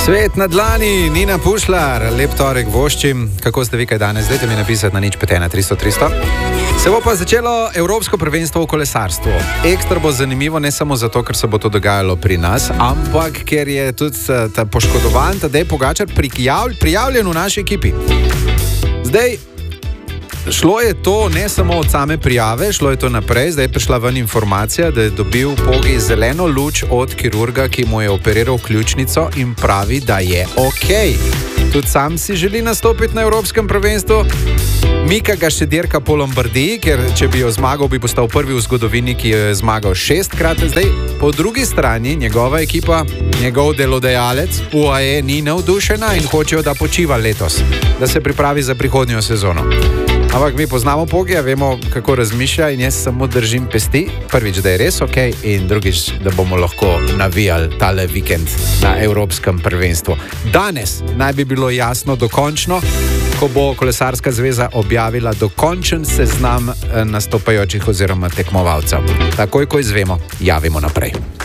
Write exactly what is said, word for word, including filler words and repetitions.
Svet na dlani, Nina Pušlar, lep torek voščim. Kako ste vi kaj danes? Dajte mi napisati na nič pet ena tristo tristo. Se bo pa začelo Evropsko prvenstvo v kolesarstvu. Ekstra bo zanimivo ne samo zato, ker se bo to dogajalo pri nas, ampak ker je tudi ta poškodovan Tadej Pogačar prijavljen v naši ekipi. Zdaj, šlo je to ne samo od same prijave, šlo je to naprej. Zdaj je prišla ven informacija, da je dobil Pogi zeleno luč od kirurga, ki mu je operiral ključnico in pravi, da je okej. Tudi sam si želi nastopiti na Evropskem prvenstvu. Mika ga še dirka po Lombardiji, ker če bi jo zmagal, bi postal prvi v zgodovini, ki je zmagal šestkrat. Zdaj, po drugi strani, njegova ekipa, njegov delodajalec U A E ni navdušena in hočejo, da počiva letos, da se pripravi za prihodnjo sezono. Ampak mi poznamo Pogija, vemo, kako razmišlja in jaz samo držim pesti. Prvič, da je res ok, in drugič, da bomo lahko navijali tale vikend na Evropskem prvenstvu. Danes naj bi bilo jasno dokončno, ko bo Kolesarska zveza objavila dokončen seznam nastopajočih oziroma tekmovalcev. Takoj, ko izvemo, javimo naprej.